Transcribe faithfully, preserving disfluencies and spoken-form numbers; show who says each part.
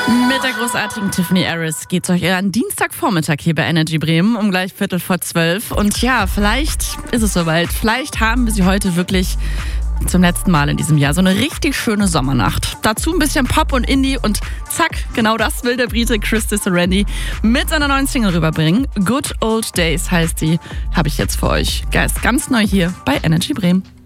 Speaker 1: Mit der großartigen Tiffany Harris geht's euch an Dienstagvormittag hier bei Energy Bremen um gleich Viertel vor zwölf. Und ja, vielleicht ist es soweit. Vielleicht haben wir sie heute wirklich zum letzten Mal in diesem Jahr. So eine richtig schöne Sommernacht. Dazu ein bisschen Pop und Indie und zack, genau das will der Brite Chris Disarandi mit seiner neuen Single rüberbringen. Good Old Days heißt die, habe ich jetzt für euch. Geist ganz neu hier bei Energy Bremen.